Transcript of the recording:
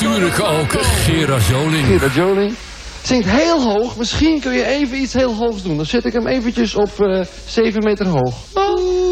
natuurlijk ook Gerard Joling. Gerard Joling. Zingt heel hoog. Misschien kun je even iets heel hoogs doen. Dan zet ik hem eventjes op 7 meter hoog.